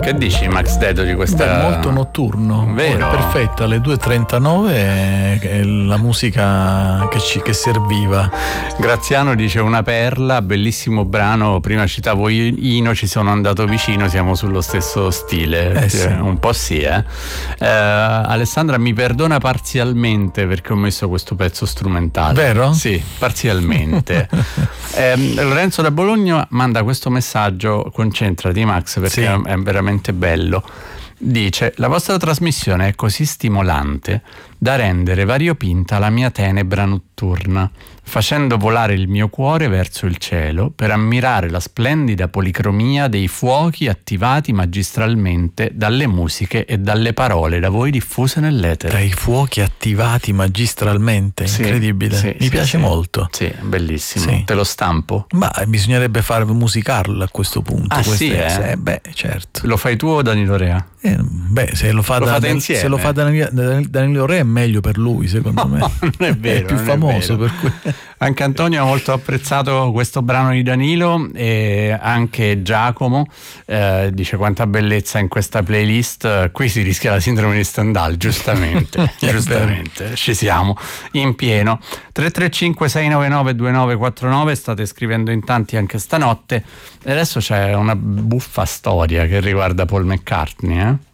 Che dici, Max Dedo, di questa? Beh, molto notturno, vero? Perfetta, alle 2:39 è la musica che serviva. Graziano dice una perla, bellissimo brano, prima citavo Ino, ci sono andato vicino, siamo sullo stesso stile, sì. Un po' sì, Alessandra mi perdona parzialmente perché ho messo questo pezzo strumentale. Vero? Sì, parzialmente. Lorenzo da Bologna manda questo messaggio: concentrati Max, perché è veramente bello. Dice: la vostra trasmissione è così stimolante da rendere variopinta la mia tenebra notturna, facendo volare il mio cuore verso il cielo per ammirare la splendida policromia dei fuochi attivati magistralmente dalle musiche e dalle parole da voi diffuse nell'etere. Dai fuochi attivati magistralmente, incredibile. Sì, mi piace molto. Sì, bellissimo. Te lo stampo? Ma bisognerebbe fare musicarlo a questo punto. Beh, certo. Lo fai tu o Danilo Rea? Se lo fa Danilo Rea è meglio per lui, secondo me. Non è vero, è più famoso, per cui. Anche Antonio ha molto apprezzato questo brano di Danilo, e anche Giacomo dice: quanta bellezza in questa playlist. Qui si rischia la sindrome di Stendhal, giustamente. Giustamente, ci siamo in pieno. 335 699 2949, state scrivendo in tanti anche stanotte. E adesso c'è una buffa storia che riguarda Paul McCartney,